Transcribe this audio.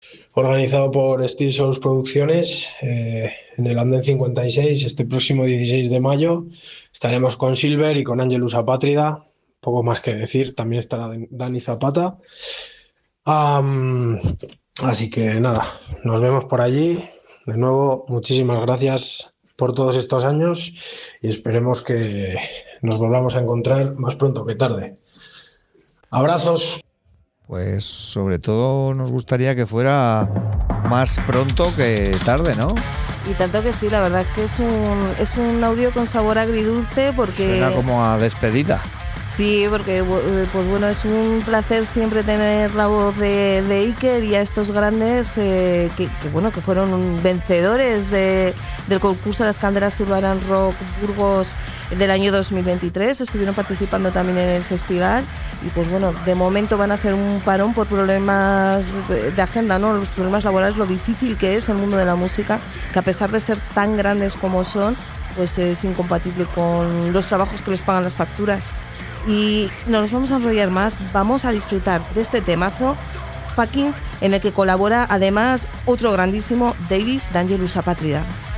organizado por Steel Souls Producciones, en el Andén 56, este próximo 16 de mayo. Estaremos con Silver y con Angelus Apátrida. Poco más que decir, también estará Dani Zapata. Am, Así que nada, nos vemos por allí. De nuevo, muchísimas gracias por todos estos años y esperemos que nos volvamos a encontrar más pronto que tarde. Abrazos. Pues sobre todo nos gustaría que fuera más pronto que tarde, ¿no? Y tanto que sí, la verdad que es un audio con sabor agridulce porque... Suena como a despedida. Sí, porque pues bueno, es un placer siempre tener la voz de Iker y a estos grandes que fueron vencedores del concurso de las Candelas Urban Rock Burgos del año 2023, estuvieron participando también en el festival y pues bueno, de momento van a hacer un parón por problemas de agenda, ¿no? Los problemas laborales, lo difícil que es el mundo de la música, que a pesar de ser tan grandes como son, pues es incompatible con los trabajos que les pagan las facturas. Y no nos vamos a enrollar más, vamos a disfrutar de este temazo, Packings, en el que colabora además otro grandísimo, Davis D'Angelus Apátrida.